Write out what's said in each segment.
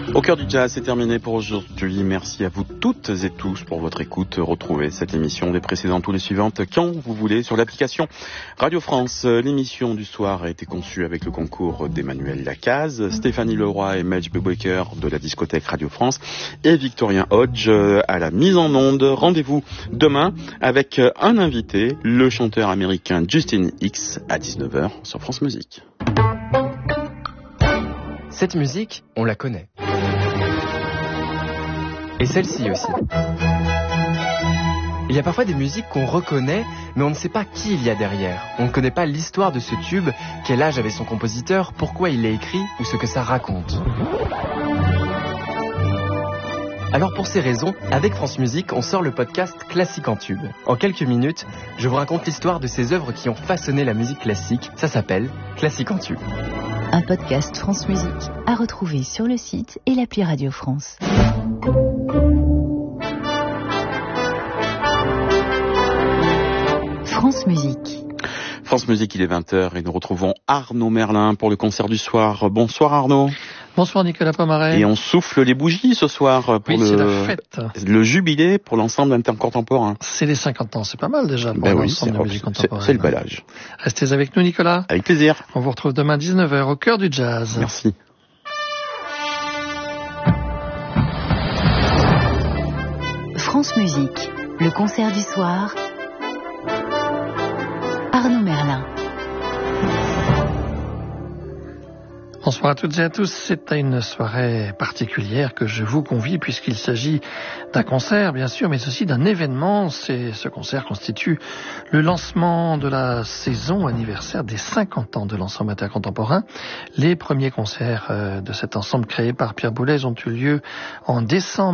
Au cœur du jazz, c'est terminé pour aujourd'hui. Merci à vous toutes et tous pour votre écoute. Retrouvez cette émission des précédentes ou les suivantes quand vous voulez sur l'application Radio France. L'émission du soir a été conçue avec le concours d'Emmanuel Lacaze, Stéphanie Leroy et Madge Beweker de la discothèque Radio France et Victorien Hodge à la mise en onde. Rendez-vous demain avec un invité, le chanteur américain Justin Hicks à 19h sur France Musique. Cette musique, on la connaît. Et celle-ci aussi. Il y a parfois des musiques qu'on reconnaît, mais on ne sait pas qui il y a derrière. On ne connaît pas l'histoire de ce tube, quel âge avait son compositeur, pourquoi il l'a écrit ou ce que ça raconte. Alors pour ces raisons, avec France Musique, on sort le podcast Classique en tube. En quelques minutes, je vous raconte l'histoire de ces œuvres qui ont façonné la musique classique. Ça s'appelle Classique en tube. Un podcast France Musique à retrouver sur le site et l'appli Radio France. France Musique. France Musique, il est 20h et nous retrouvons Arnaud Merlin pour le concert du soir. Bonsoir Arnaud. Bonsoir Nicolas Pomaret. Et on souffle les bougies ce soir pour c'est la fête. Le jubilé pour l'ensemble intercontemporain. C'est les 50 ans, c'est pas mal déjà pour l'ensemble de la musique contemporaine. C'est le bel âge. Restez avec nous Nicolas. Avec plaisir. On vous retrouve demain 19h au cœur du jazz. Merci. France Musique, le concert du soir. Arnaud Merlin. Bonsoir à toutes et à tous, c'est à une soirée particulière que je vous convie puisqu'il s'agit d'un concert bien sûr, mais aussi d'un événement. Ce concert constitue le lancement de la saison anniversaire des 50 ans de l'ensemble intercontemporain. Les premiers concerts de cet ensemble créé par Pierre Boulez ont eu lieu en décembre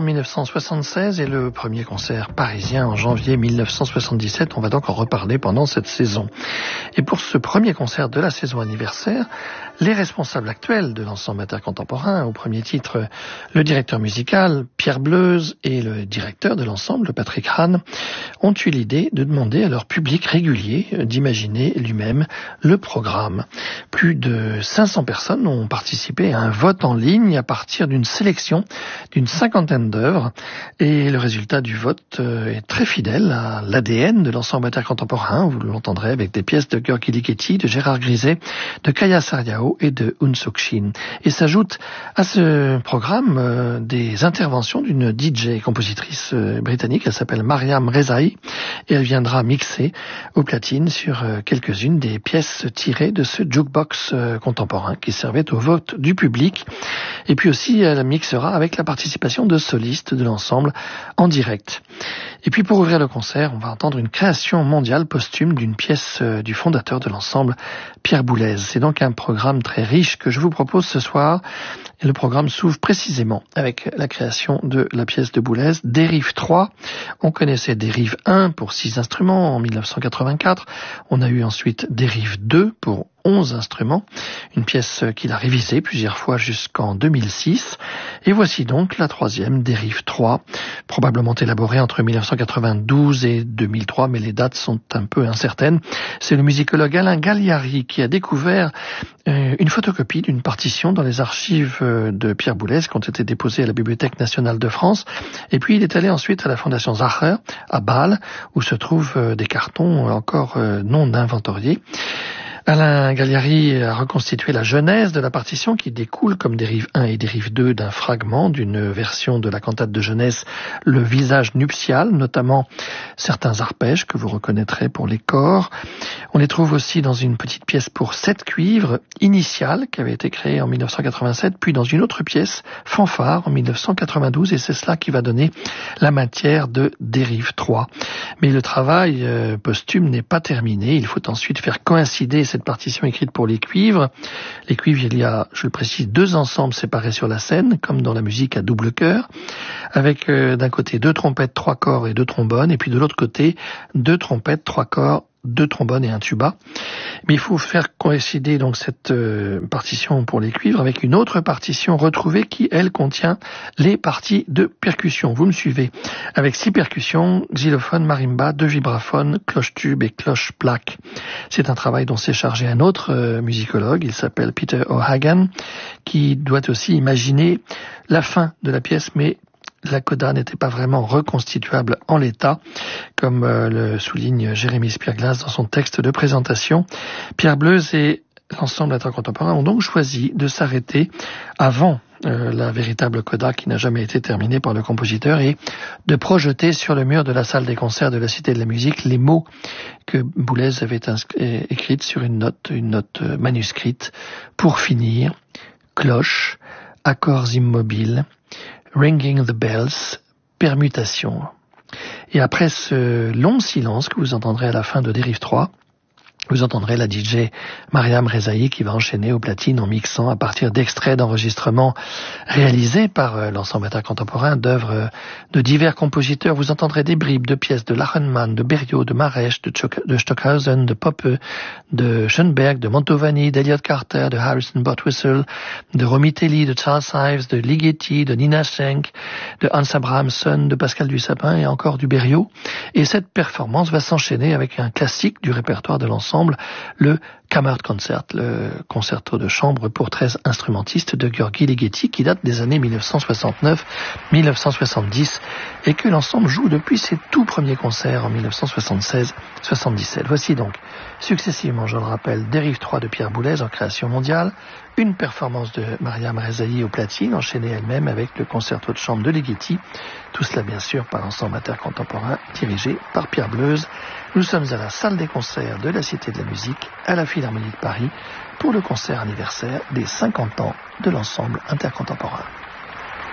1976 et le premier concert parisien en janvier 1977. On va donc en reparler pendant cette saison. Et pour ce premier concert de la saison anniversaire, les responsables actuels de l'ensemble intercontemporain, au premier titre le directeur musical Pierre Bleuze et le directeur de l'ensemble Patrick Hahn, ont eu l'idée de demander à leur public régulier d'imaginer lui-même le programme. Plus de 500 personnes ont participé à un vote en ligne à partir d'une sélection d'une 50aine d'œuvres et le résultat du vote est très fidèle à l'ADN de l'ensemble intercontemporain. Vous l'entendrez avec des pièces de György Ligeti, de Gérard Griset, de Kaya Sarrião et de Eun Suk-shin. Et s'ajoute à ce programme des interventions d'une DJ et compositrice britannique. Elle s'appelle Mariam Rezaei et elle viendra mixer aux platines sur quelques-unes des pièces tirées de ce jukebox contemporain qui servait au vote du public. Et puis aussi, elle mixera avec la participation de solistes de l'ensemble en direct. Et puis pour ouvrir le concert, on va entendre une création mondiale posthume d'une pièce du fondateur de l'ensemble, Pierre Boulez. C'est donc un programme très riche que je vous propose ce soir. Et le programme s'ouvre précisément avec la création de la pièce de Boulez, Dérive 3. On connaissait Dérive 1 pour 6 instruments en 1984. On a eu ensuite Dérive 2 pour 11 instruments, une pièce qu'il a révisée plusieurs fois jusqu'en 2006. Et voici donc la troisième, Dérive 3, probablement élaborée entre 1992 et 2003, mais les dates sont un peu incertaines. C'est le musicologue Alain Gagliari qui a découvert une photocopie d'une partition dans les archives de Pierre Boulez qui ont été déposées à la Bibliothèque nationale de France. Et puis il est allé ensuite à la Fondation Zacher à Bâle, où se trouvent des cartons encore non inventoriés. Alain Gagliari a reconstitué la genèse de la partition qui découle comme Dérive 1 et Dérive 2 d'un fragment d'une version de la cantate de jeunesse Le visage nuptial, notamment certains arpèges que vous reconnaîtrez pour les corps. On les trouve aussi dans une petite pièce pour 7 cuivres initiale qui avait été créée en 1987, puis dans une autre pièce, Fanfare, en 1992, et c'est cela qui va donner la matière de Dérive 3. Mais le travail posthume n'est pas terminé, il faut ensuite faire coïncider cette partition écrite pour les cuivres. Les cuivres, il y a, je le précise, 2 ensembles séparés sur la scène, comme dans la musique à double chœur, avec d'un côté 2 trompettes, 3 corps et 2 trombones, et puis de l'autre côté 2 trompettes, 3 corps, 2 trombones et un tuba. Mais il faut faire coïncider donc cette partition pour les cuivres avec une autre partition retrouvée qui, elle, contient les parties de percussion. Vous me suivez. Avec 6 percussions, xylophone, marimba, 2 vibraphones, cloche-tube et cloche-plaque. C'est un travail dont s'est chargé un autre musicologue, il s'appelle Peter O'Hagan, qui doit aussi imaginer la fin de la pièce, mais la coda n'était pas vraiment reconstituable en l'état, comme le souligne Jérémy Spierglas dans son texte de présentation. Pierre Bleuze et l'ensemble intercontemporain ont donc choisi de s'arrêter avant la véritable coda qui n'a jamais été terminée par le compositeur et de projeter sur le mur de la salle des concerts de la Cité de la Musique les mots que Boulez avait écrits sur une note manuscrite. Pour finir, cloche, accords immobiles, ringing the bells, permutation. Et après ce long silence que vous entendrez à la fin de Dérive 3, vous entendrez la DJ Mariam Rezaï qui va enchaîner aux platines en mixant à partir d'extraits d'enregistrements réalisés par l'ensemble intercontemporain d'œuvres de divers compositeurs. Vous entendrez des bribes de pièces de Lachenmann, de Berriot, de Maresch, de Stockhausen, de Poppe, de Schoenberg, de Mantovani, d'Elliott Carter, de Harrison Bothwell, de Romitelli, de Charles Ives, de Ligeti, de Nina Schenk, de Hans Abrahamson, de Pascal Dussapin et encore du Berriot. Et cette performance va s'enchaîner avec un classique du répertoire de l'ensemble, le Kammerkonzert, le concerto de chambre pour 13 instrumentistes de György Ligeti qui date des années 1969-1970 et que l'ensemble joue depuis ses tout premiers concerts en 1976-77. Voici donc successivement, je le rappelle, Dérive 3 de Pierre Boulez en création mondiale, une performance de Mariam Rezaï aux platines, enchaînée elle-même avec le concerto de chambre de Ligeti, tout cela bien sûr par l'ensemble intercontemporain dirigé par Pierre Bleuze. Nous sommes à la salle des concerts de la Cité de la Musique, à la Philharmonie de Paris, pour le concert anniversaire des 50 ans de l'ensemble intercontemporain.